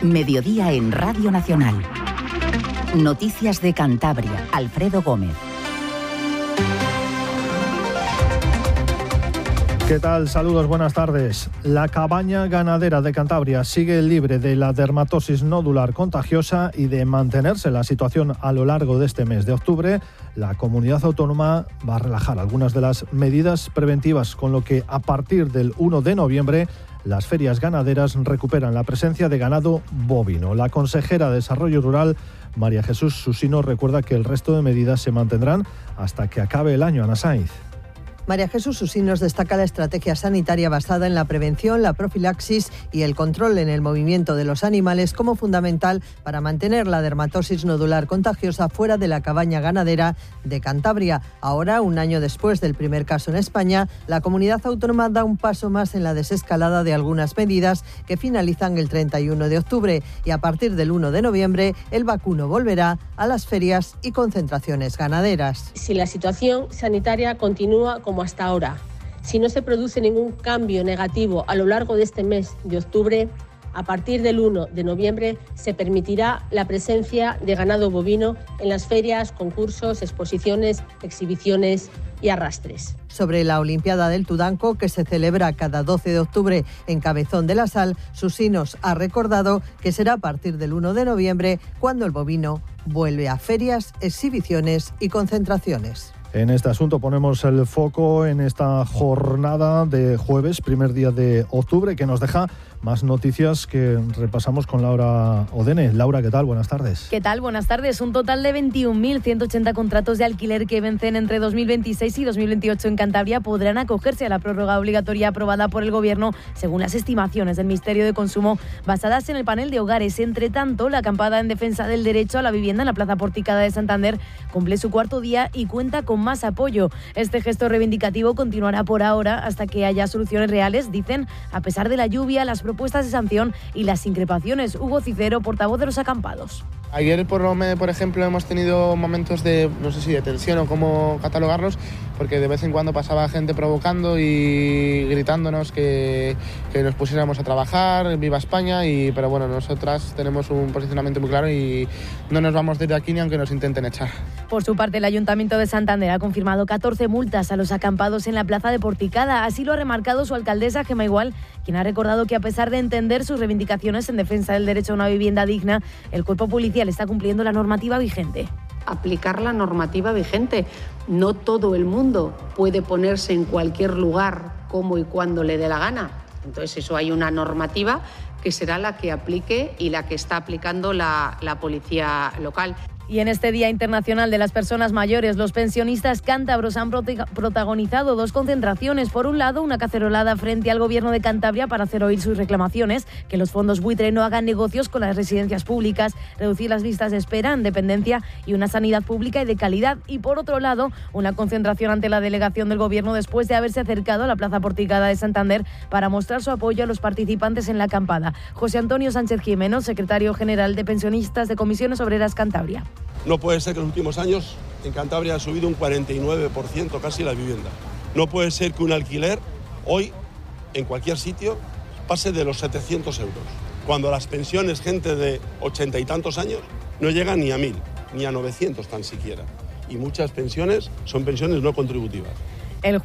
Mediodía en Radio Nacional. Noticias de Cantabria. Alfredo Gómez. ¿Qué tal? Saludos, buenas tardes. La cabaña ganadera de Cantabria sigue libre de la dermatosis nodular contagiosa y de mantenerse la situación a lo largo de este mes de octubre. La comunidad autónoma va a relajar algunas de las medidas preventivas, con lo que a partir del 1 de noviembre las ferias ganaderas recuperan la presencia de ganado bovino. La consejera de Desarrollo Rural, María Jesús Susino, recuerda que el resto de medidas se mantendrán hasta que acabe el año. Ana Sainz. María Jesús Susinos destaca la estrategia sanitaria basada en la prevención, la profilaxis y el control en el movimiento de los animales como fundamental para mantener la dermatosis nodular contagiosa fuera de la cabaña ganadera de Cantabria. Ahora, un año después del primer caso en España, la comunidad autónoma da un paso más en la desescalada de algunas medidas que finalizan el 31 de octubre y a partir del 1 de noviembre el vacuno volverá a las ferias y concentraciones ganaderas. Si la situación sanitaria continúa como hasta ahora, si no se produce ningún cambio negativo a lo largo de este mes de octubre, a partir del 1 de noviembre se permitirá la presencia de ganado bovino en las ferias, concursos, exposiciones, exhibiciones y arrastres. Sobre la Olimpiada del Tudanco, que se celebra cada 12 de octubre en Cabezón de la Sal, Susinos ha recordado que será a partir del 1 de noviembre cuando el bovino vuelve a ferias, exhibiciones y concentraciones. En este asunto ponemos el foco en esta jornada de jueves, primer día de octubre, que nos deja más noticias que repasamos con Laura Odene. Laura, ¿qué tal? Buenas tardes. ¿Qué tal? Buenas tardes. Un total de 21.180 contratos de alquiler que vencen entre 2026 y 2028 en Cantabria podrán acogerse a la prórroga obligatoria aprobada por el Gobierno, según las estimaciones del Ministerio de Consumo, basadas en el panel de hogares. Entre tanto, la acampada en defensa del derecho a la vivienda en la Plaza Porticada de Santander cumple su cuarto día y cuenta con más apoyo. Este gesto reivindicativo continuará por ahora hasta que haya soluciones reales, dicen, a pesar de la lluvia, las propuestas de sanción y las increpaciones. Hugo Cicero, portavoz de los acampados. Ayer, por ejemplo, hemos tenido momentos de, no sé si de tensión o cómo catalogarlos, porque de vez en cuando pasaba gente provocando y gritándonos que nos pusiéramos a trabajar, viva España, pero bueno, nosotras tenemos un posicionamiento muy claro y no nos vamos desde aquí ni aunque nos intenten echar. Por su parte, el Ayuntamiento de Santander ha confirmado 14 multas a los acampados en la Plaza de Porticada. Así lo ha remarcado su alcaldesa, Gemma Igual, quien ha recordado que a pesar de entender sus reivindicaciones en defensa del derecho a una vivienda digna, el cuerpo policial está cumpliendo la normativa vigente. Aplicar la normativa vigente. No todo el mundo puede ponerse en cualquier lugar como y cuando le dé la gana. Entonces, eso hay una normativa que será la que aplique y la que está aplicando la policía local. Y en este Día Internacional de las Personas Mayores, los pensionistas cántabros han protagonizado dos concentraciones. Por un lado, una cacerolada frente al Gobierno de Cantabria para hacer oír sus reclamaciones, que los fondos buitre no hagan negocios con las residencias públicas, reducir las listas de espera en dependencia y una sanidad pública y de calidad. Y por otro lado, una concentración ante la delegación del Gobierno después de haberse acercado a la Plaza Porticada de Santander para mostrar su apoyo a los participantes en la acampada. José Antonio Sánchez Jimeno, secretario general de Pensionistas de Comisiones Obreras Cantabria. No puede ser que en los últimos años en Cantabria ha subido un 49% casi la vivienda. No puede ser que un alquiler hoy en cualquier sitio pase de los 700 euros, cuando las pensiones, gente de 80 y tantos años, no llegan ni a 1.000, ni a 900 tan siquiera. Y muchas pensiones son pensiones no contributivas.